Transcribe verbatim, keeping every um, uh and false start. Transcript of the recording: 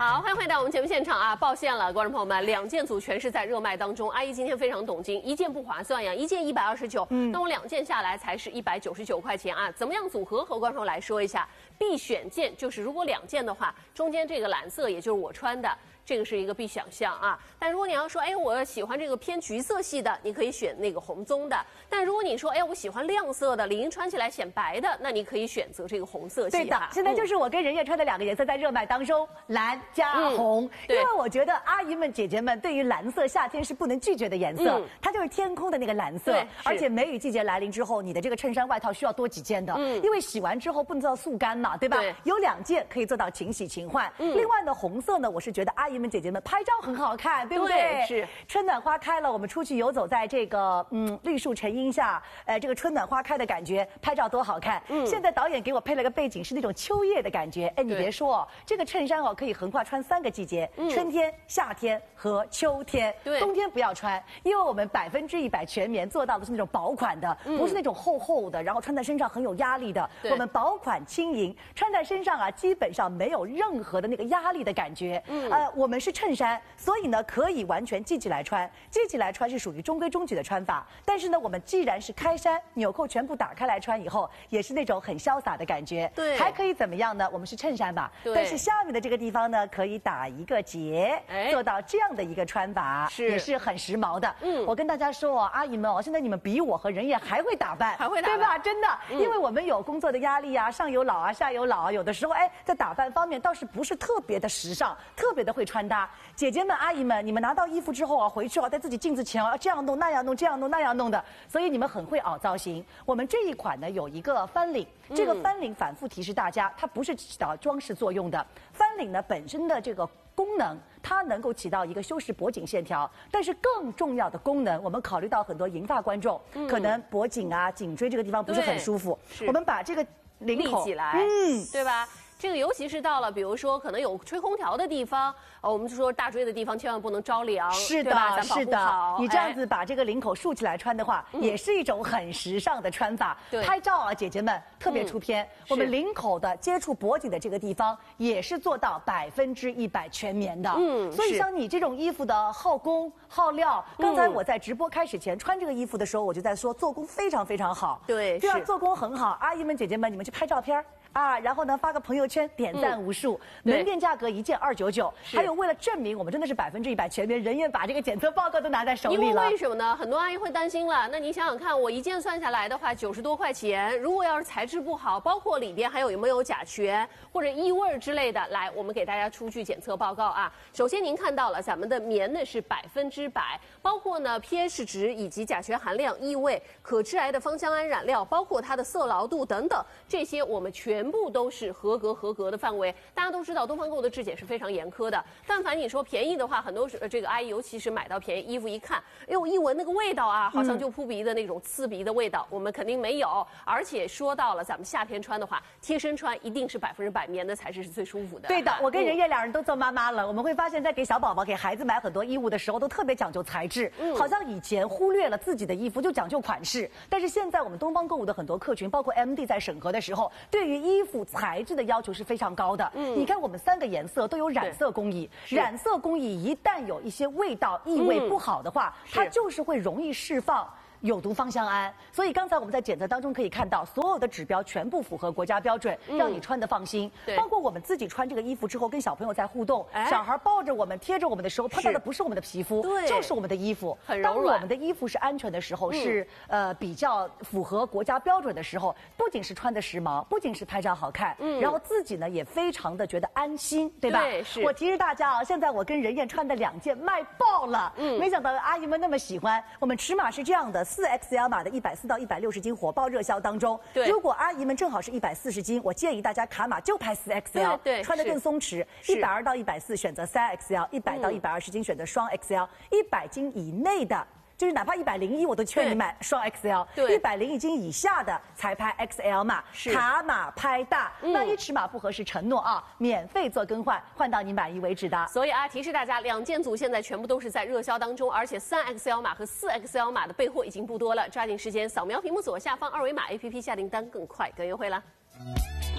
好，欢迎回到我们节目现场啊！抱歉了，观众朋友们，两件组全是在热卖当中。阿姨今天非常懂经，一件不划算呀，一件一百二十九，嗯，那我两件下来才是一百九十九块钱啊！怎么样组合？和观众来说一下，必选件就是如果两件的话，中间这个蓝色也就是我穿的。 这个是一个必选项啊，但如果你要说，哎，我喜欢这个偏橘色系的，你可以选那个红棕的。但如果你说，哎，我喜欢亮色的，李英穿起来显白的，那你可以选择这个红色系。 对的，现在就是我跟任烨穿的两个颜色在热卖当中，蓝加红。因为我觉得阿姨们、姐姐们对于蓝色夏天是不能拒绝的颜色，它就是天空的那个蓝色。而且梅雨季节来临之后，你的这个衬衫外套需要多几件的，因为洗完之后不能做到速干嘛，对吧？有两件可以做到勤洗勤换。另外呢，红色呢，我是觉得阿姨们、姐姐们拍照 很好看，对不对？ 是春暖花开了，我们出去游走在这个嗯绿树成荫下，呃，这个春暖花开的感觉，拍照多好看。嗯，现在导演给我配了个背景是那种秋叶的感觉。哎，你别说哦，这个衬衫哦可以横跨穿三个季节，嗯、春天、夏天和秋天。对，冬天不要穿，因为我们百分之一百全棉做到的是那种薄款的，嗯、不是那种厚厚的，然后穿在身上很有压力的。我们薄款轻盈，穿在身上啊，基本上没有任何的那个压力的感觉。嗯，呃，我们是衬衫。 所以呢，可以完全系起来穿，系起来穿是属于中规中矩的穿法。但是呢，我们既然是开衫，纽扣全部打开来穿以后，也是那种很潇洒的感觉。对，还可以怎么样呢？我们是衬衫吧，但是下面的这个地方呢，可以打一个结，做到这样的一个穿法，是也是很时髦的。嗯，我跟大家说哦，阿姨们哦，现在你们比我和任烨还会打扮， 还会打扮， 对吧？真的，嗯、因为我们有工作的压力啊，上有老啊，下有老啊，有的时候哎，在打扮方面倒是不是特别的时尚，特别的会穿搭。姐姐们、阿姨们，你们拿到衣服之后啊，回去啊，在自己镜子前啊，这样弄那样弄，这样弄那样弄的，所以你们很会凹造型。我们这一款呢，有一个翻领，这个翻领反复提示大家，它不是起到装饰作用的。翻领呢本身的这个功能，它能够起到一个修饰脖颈线条，但是更重要的功能，我们考虑到很多银发观众，嗯、可能脖颈啊、颈椎这个地方不是很舒服，我们把这个领口立起来，嗯，对吧？ 这个尤其是到了，比如说可能有吹空调的地方，呃，我们就说大椎的地方千万不能着凉， 是的，是的。你这样子把这个领口竖起来穿的话，哎、也是一种很时尚的穿法。对，拍照啊，姐姐们特别出片。嗯、我们领口的接触脖颈的这个地方，也是做到百分之一百全棉的。嗯，所以像你这种衣服的耗工耗料，刚才我在直播开始前穿这个衣服的时候，我就在说做工非常非常好。对，这样做工很好。阿姨们、姐姐们，你们去拍照片。 啊，然后呢，发个朋友圈，点赞无数。嗯、门店价格一件二九九，还有为了证明我们真的是百分之一百全棉，任烨把这个检测报告都拿在手里了。 因为为什么呢？很多阿姨会担心了。那你想想看，我一件算下来的话，九十多块钱，如果要是材质不好，包括里边还有有没有甲醛或者异味之类的，来，我们给大家出具检测报告啊。首先您看到了，咱们的棉呢是百分之百，包括呢 pH 值以及甲醛含量、异味、可致癌的芳香胺染料，包括它的色牢度等等，这些我们全。 全部都是合格合格的范围。大家都知道，东方购的质检是非常严苛的。但凡你说便宜的话，很多是这个阿姨，尤其是买到便宜衣服一看，哎呦，一闻那个味道啊，好像就扑鼻的那种刺鼻的味道，我们肯定没有。而且说到了咱们夏天穿的话，贴身穿一定是百分之百棉的材质是最舒服的。 对的，我跟任烨两人都做妈妈了，我们会发现，在给小宝宝、给孩子买很多衣物的时候，都特别讲究材质。嗯，好像以前忽略了自己的衣服就讲究款式，但是现在我们东方购物的很多客群，包括 M D 在审核的时候，对于衣服材质的要求是非常高的。嗯，你看我们三个颜色都有染色工艺，染色工艺一旦有一些味道、异味不好的话，嗯、它就是会容易释放。 有毒芳香胺，所以刚才我们在检测当中可以看到，所有的指标全部符合国家标准，嗯、让你穿得放心。包括我们自己穿这个衣服之后，跟小朋友在互动，哎、小孩抱着我们、贴着我们的时候，碰到的不是我们的皮肤，就是我们的衣服。很柔软。当我们的衣服是安全的时候，嗯、是呃比较符合国家标准的时候，不仅是穿的时髦，不仅是拍照好看，嗯、然后自己呢也非常的觉得安心，对吧？对，是。我提示大家啊，现在我跟任烨穿的两件卖爆了，嗯，没想到阿姨们那么喜欢。我们尺码是这样的。 四 X L 码的一百四到一百六十斤火爆热销当中，对，如果阿姨们正好是一百四十斤，我建议大家卡码就拍四 X L， 对，穿得更松弛。一百二到一百四选择三 X L， 一百到一百二十斤选择双 X L， 一百斤以内的。 就是哪怕一百零一，我都劝你买双 X L。对，一百零一斤以下的才拍 X L 码，卡码拍大。嗯、万一尺码不合适，承诺啊，免费做更换，换到你满意为止的。 所以啊，提示大家，两件组现在全部都是在热销当中，而且三 X L 码和四 X L 码的备货已经不多了，抓紧时间扫描屏幕左下方二维码 A P P 下订单，更快更优惠了。